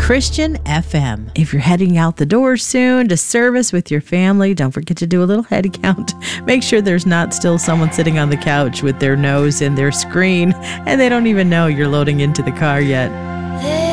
Christian FM. If you're heading out the door soon to service with your family, don't forget to do a little head count. Make sure there's not still someone sitting on the couch with their nose in their screen and they don't even know you're loading into the car yet.